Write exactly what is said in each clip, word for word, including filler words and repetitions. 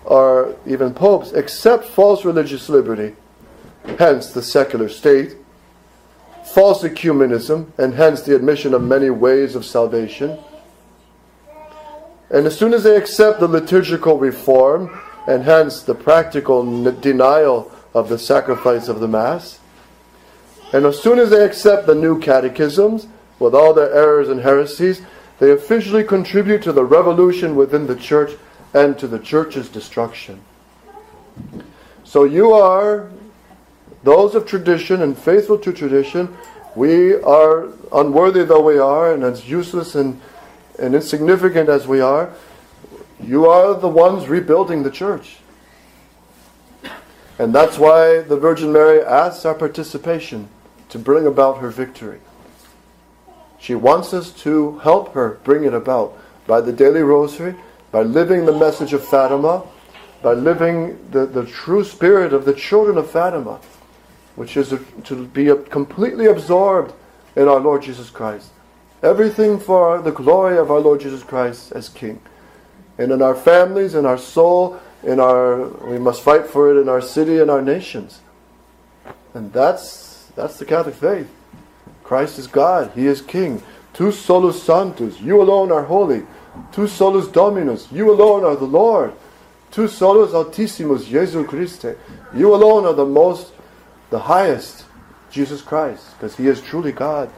or even popes, accept false religious liberty, hence the secular state, false ecumenism, and hence the admission of many ways of salvation. And as soon as they accept the liturgical reform, and hence the practical n- denial of the sacrifice of the Mass, and as soon as they accept the new catechisms, with all their errors and heresies, they officially contribute to the revolution within the Church and to the Church's destruction. So you are, those of tradition and faithful to tradition, we are, unworthy though we are, and as useless and, and insignificant as we are, you are the ones rebuilding the Church. And that's why the Virgin Mary asks our participation to bring about her victory. She wants us to help her bring it about by the daily rosary, by living the message of Fatima, by living the, the true spirit of the children of Fatima, which is a, to be a, completely absorbed in our Lord Jesus Christ. Everything for the glory of our Lord Jesus Christ as King. And in our families, in our soul, in our we must fight for it in our city and our nations. And that's that's the Catholic faith. Christ is God. He is King. Tu solus sanctus. You alone are holy. Tu solus Dominus. You alone are the Lord. Tu solus altissimus Jesu Christe. You alone are the most, the highest, Jesus Christ, because He is truly God.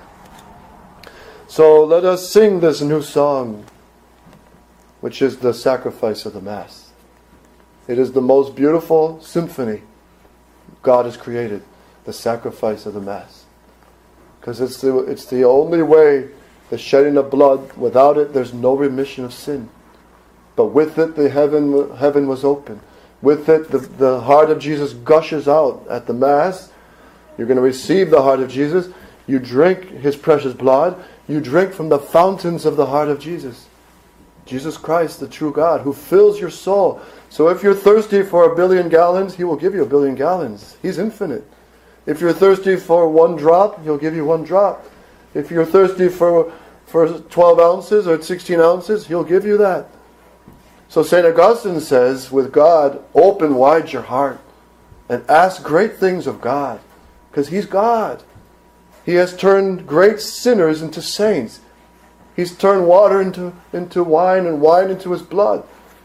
So let us sing this new song, which is the sacrifice of the Mass. It is the most beautiful symphony God has created, the sacrifice of the Mass. Because it's the, it's the only way, the shedding of blood, without it there's no remission of sin. But with it the heaven heaven was open. With it the, the heart of Jesus gushes out at the Mass. You're going to receive the heart of Jesus. You drink His precious blood. You drink from the fountains of the heart of Jesus. Jesus Christ, the true God, who fills your soul. So if you're thirsty for a billion gallons, He will give you a billion gallons. He's infinite. If you're thirsty for one drop, He'll give you one drop. If you're thirsty for, for twelve ounces or sixteen ounces, He'll give you that. So Saint Augustine says, with God, open wide your heart and ask great things of God. Because He's God. He has turned great sinners into saints. He's turned water into, into wine and wine into His blood.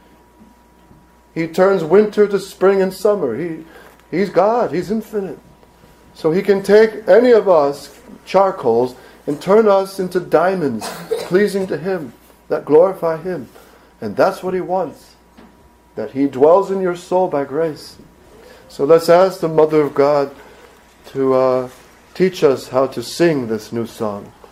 He turns winter to spring and summer. He, he's God. He's infinite. So He can take any of us, charcoals, and turn us into diamonds, pleasing to Him, that glorify Him. And that's what He wants. That He dwells in your soul by grace. So let's ask the Mother of God to uh, teach us how to sing this new song.